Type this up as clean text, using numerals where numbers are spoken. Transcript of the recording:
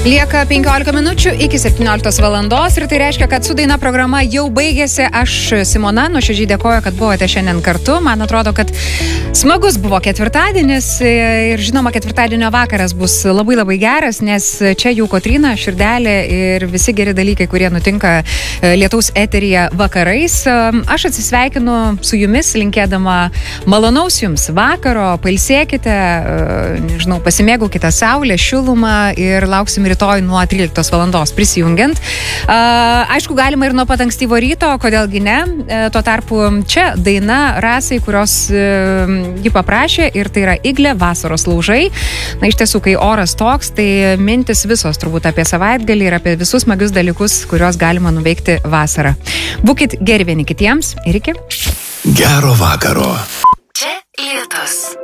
Lieka 15 minučių iki 17 valandos ir tai reiškia, kad su daina programa jau baigėsi. Aš, Simona, nuoširdžiai dėkoju, kad buvote šiandien kartu. Man atrodo, kad smagus buvo ketvirtadienis ir žinoma, ketvirtadienio vakaras bus labai labai geras, nes čia jau Kotryna, Širdelė ir visi geri dalykai, kurie nutinka lietaus eteryje vakarais. Aš atsisveikinu su jumis, linkėdama malonaus jums vakaro, pailsėkite, nežinau, pasimėgaukite saulę, šilumą ir lauksim rytoj nuo 13 valandos prisijungiant. Aišku, galima ir nuo pat ankstyvo ryto, kodėlgi ne. Tuo tarpu čia daina Rasai, kurios ji paprašė, ir tai yra Iglė, Vasaros laužai. Na, iš tiesų, kai oras toks, tai mintis visos turbūt apie savaitgalį ir apie visus smagius dalykus, kuriuos galima nuveikti vasarą. Būkit geri vieni kitiems ir iki. Gero vakaro. Čia lietus.